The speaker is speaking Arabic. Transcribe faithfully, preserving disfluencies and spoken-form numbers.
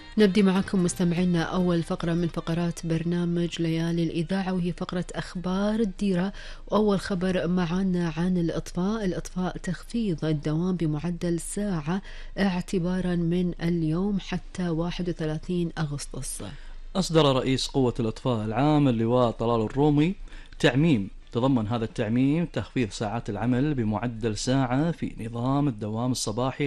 نبدي معكم مستمعينا أول فقرة من فقرات برنامج ليالي الإذاعة، وهي فقرة أخبار الديرة. وأول خبر معنا عن الإطفاء الإطفاء تخفيض الدوام بمعدل ساعة اعتبارا من اليوم حتى واحد وثلاثين أغسطس. أصدر رئيس قوة الإطفاء العام اللواء طلال الرومي تعميم، تضمن هذا التعميم تخفيض ساعات العمل بمعدل ساعة في نظام الدوام الصباحي